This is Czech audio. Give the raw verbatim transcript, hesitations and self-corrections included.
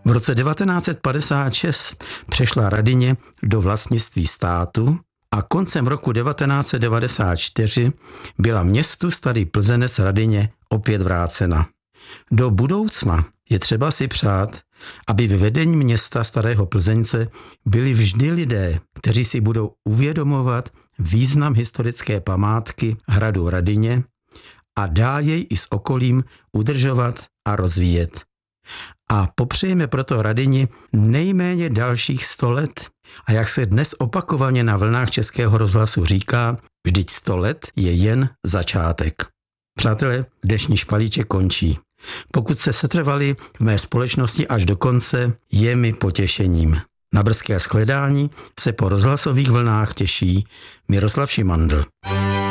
V roce devatenáct set padesát šest přešla Radyně do vlastnictví státu a koncem roku devatenáct set devadesát čtyři byla městu Starý Plzenec Radyně opět vrácena. Do budoucna je třeba si přát, aby ve vedení města Starého Plzeňce byli vždy lidé, kteří si budou uvědomovat význam historické památky hradu Radyně a dál jej i s okolím udržovat a rozvíjet. A popřejeme proto Radyni nejméně dalších sto let. A jak se dnes opakovaně na vlnách Českého rozhlasu říká, vždyť sto let je jen začátek. Přátelé, dnešní špalíček končí. Pokud se setrvali v mé společnosti až do konce, je mi potěšením. Na brzké shledání se po rozhlasových vlnách těší Miroslav Šimandl.